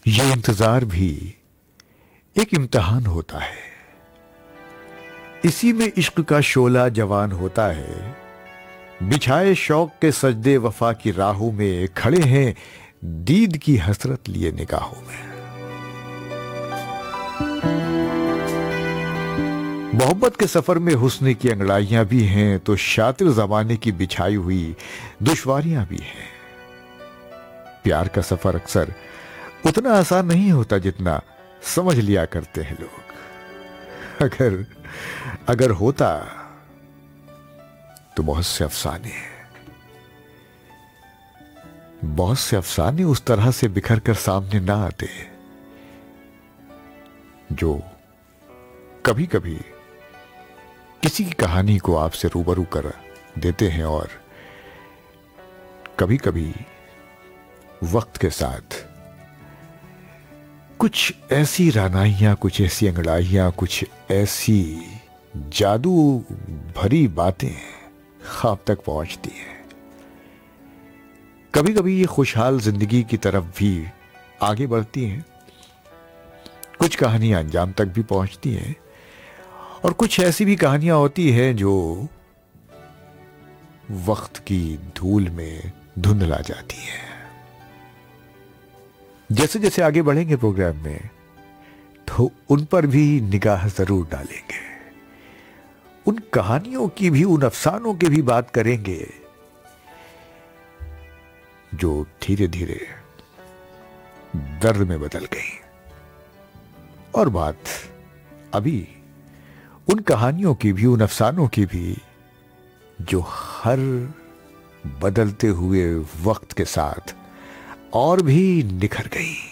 ये इंतजार भी एक इम्तिहान होता है। इसी में इश्क का शोला जवान होता है। बिछाए शौक के सजदे वफा की राहों में खड़े हैं दीद की हसरत लिए निगाहों में। मोहब्बत के सफर में हुस्न की अंगड़ाइयां भी हैं तो शातिर जमाने की बिछाई हुई दुश्वारियां भी हैं। प्यार का सफर अक्सर उतना आसान नहीं होता जितना समझ लिया करते हैं लोग। अगर होता तो बहुत से अफसाने हैं, बहुत से अफसाने उस तरह से बिखर कर सामने ना आते जो कभी कभी किसी की कहानी को आपसे रूबरू कर देते हैं और कभी कभी वक्त के साथ कुछ ऐसी रानाइयां, कुछ ऐसी अंगड़ाइयां, कुछ ऐसी जादू भरी बातें ख्वाब तक पहुंचती हैं। कभी कभी ये खुशहाल जिंदगी की तरफ भी आगे बढ़ती हैं, कुछ कहानियां अंजाम तक भी पहुंचती हैं और कुछ ऐसी भी कहानियां होती हैं जो वक्त की धूल में धुंधला जाती हैं। जैसे जैसे आगे बढ़ेंगे प्रोग्राम में तो उन पर भी निगाह जरूर डालेंगे, उन कहानियों की भी, उन अफसानों की भी बात करेंगे जो धीरे धीरे दर्द में बदल गई। और बात अभी उन कहानियों की भी, उन अफसानों की भी जो हर बदलते हुए वक्त के साथ और भी निखर गई।